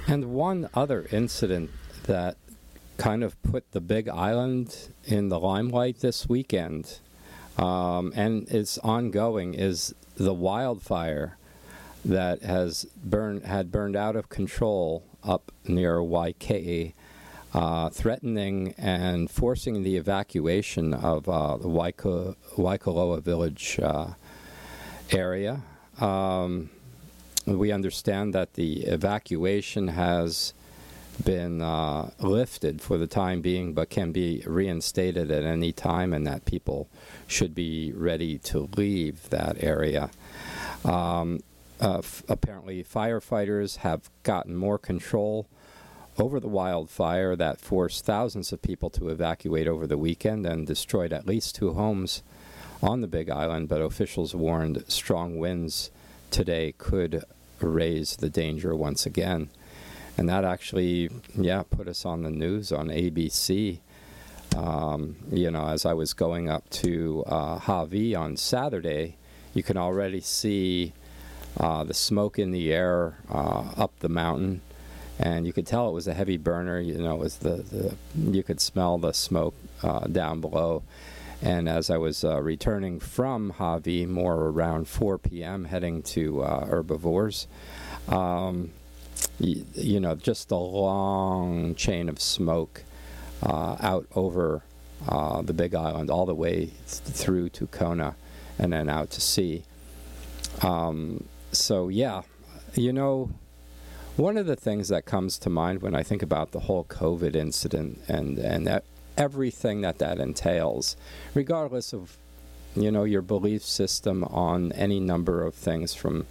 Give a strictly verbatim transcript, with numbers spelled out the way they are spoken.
And one other incident that kind of put the Big Island in the limelight this weekend, um, and it's ongoing, is the wildfire that has burned had burned out of control up near Waikiki, uh, threatening and forcing the evacuation of uh, the Waiko, Waikoloa Village uh, area. Um, we understand that the evacuation has been uh, lifted for the time being, but can be reinstated at any time, and that people should be ready to leave that area. Um, uh, f- apparently, firefighters have gotten more control over the wildfire that forced thousands of people to evacuate over the weekend and destroyed at least two homes on the Big Island, but officials warned strong winds today could raise the danger once again. And that actually, yeah, put us on the news on A B C. Um, you know, as I was going up to uh, Hawaii on Saturday, you can already see uh, the smoke in the air uh, up the mountain. And you could tell it was a heavy burner. You know, it was the, the you could smell the smoke uh, down below. And as I was uh, returning from Hawaii, more around four p.m., heading to uh, Herbivores, um, you, you know, just a long chain of smoke uh, out over uh, the Big Island, all the way th- through to Kona, and then out to sea. Um, so, yeah, you know, one of the things that comes to mind when I think about the whole COVID incident and, and that everything that that entails, regardless of, you know, your belief system on any number of things, from